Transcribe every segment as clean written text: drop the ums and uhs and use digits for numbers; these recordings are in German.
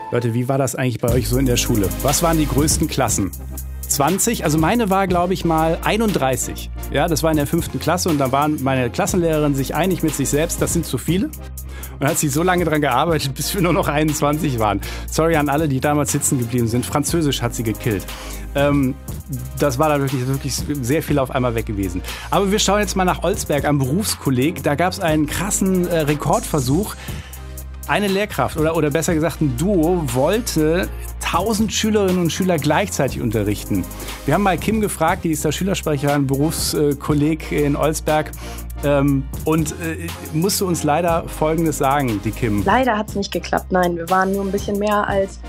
Leute, wie war das eigentlich bei euch so in der Schule? Was waren die größten Klassen? 20? Also meine war, glaube ich, mal 31. Ja, das war in der 5. Klasse und da waren meine Klassenlehrerin sich einig mit sich selbst, das sind zu viele. Und hat sie so lange daran gearbeitet, bis wir nur noch 21 waren. Sorry an alle, die damals sitzen geblieben sind. Französisch hat sie gekillt. Das war da wirklich sehr viel auf einmal weg gewesen. Aber wir schauen jetzt mal nach Olsberg am Berufskolleg. Da gab es einen krassen Rekordversuch. Eine Lehrkraft oder besser gesagt ein Duo wollte 1000 Schülerinnen und Schüler gleichzeitig unterrichten. Wir haben mal Kim gefragt, die ist der Schülersprecherin, Berufskolleg in Olsberg und musste uns leider Folgendes sagen, die Kim. Leider hat es nicht geklappt, nein. Wir waren nur ein bisschen mehr als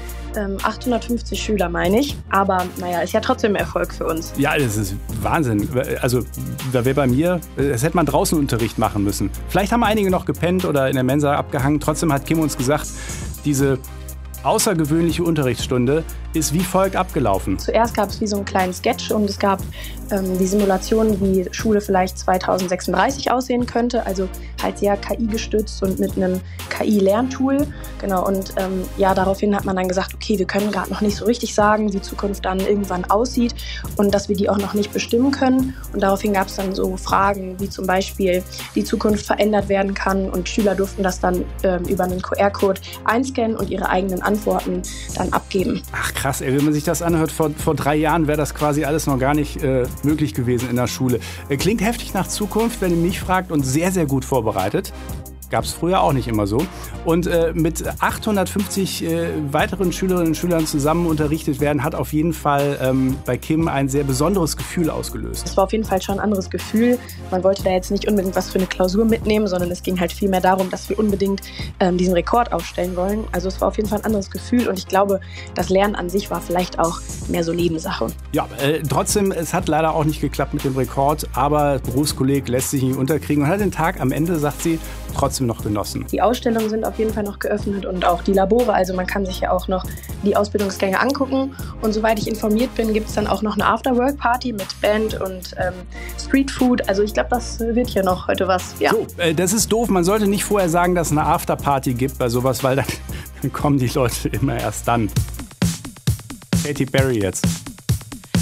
850 Schüler, meine ich. Aber naja, ist ja trotzdem ein Erfolg für uns. Ja, das ist Wahnsinn. Also da wäre bei mir, das hätte man draußen Unterricht machen müssen. Vielleicht haben einige noch gepennt oder in der Mensa abgehangen. Trotzdem hat Kim uns gesagt, diese außergewöhnliche Unterrichtsstunde ist wie folgt abgelaufen. Zuerst gab es wie so einen kleinen Sketch und es gab die Simulation, wie Schule vielleicht 2036 aussehen könnte. Also halt sehr KI-gestützt und mit einem KI-Lerntool. Genau, und daraufhin hat man dann gesagt, okay, wir können gerade noch nicht so richtig sagen, wie die Zukunft dann irgendwann aussieht und dass wir die auch noch nicht bestimmen können. Und daraufhin gab es dann so Fragen, wie zum Beispiel die Zukunft verändert werden kann und Schüler durften das dann über einen QR-Code einscannen und ihre eigenen Antworten dann abgeben. Ach krass, ey, wenn man sich das anhört, vor 3 Jahren wäre das quasi alles noch gar nicht möglich gewesen in der Schule. Klingt heftig nach Zukunft, wenn ihr mich fragt, und sehr, sehr gut vorbereitet. Gab es früher auch nicht immer so. Und mit 850 weiteren Schülerinnen und Schülern zusammen unterrichtet werden, hat auf jeden Fall bei Kim ein sehr besonderes Gefühl ausgelöst. Es war auf jeden Fall schon ein anderes Gefühl. Man wollte da jetzt nicht unbedingt was für eine Klausur mitnehmen, sondern es ging halt vielmehr darum, dass wir unbedingt diesen Rekord aufstellen wollen. Also es war auf jeden Fall ein anderes Gefühl und ich glaube, das Lernen an sich war vielleicht auch mehr so Nebensache. Ja, trotzdem, es hat leider auch nicht geklappt mit dem Rekord, aber Berufskolleg lässt sich nicht unterkriegen und hat den Tag am Ende, sagt sie, trotzdem noch genossen. Die Ausstellungen sind auf jeden Fall noch geöffnet und auch die Labore, also man kann sich ja auch noch die Ausbildungsgänge angucken und soweit ich informiert bin, gibt es dann auch noch eine After-Work-Party mit Band und Streetfood, also ich glaube, das wird hier noch heute was. Ja. So, das ist doof, man sollte nicht vorher sagen, dass es eine After-Party gibt bei sowas, weil dann kommen die Leute immer erst dann. Katy Perry jetzt.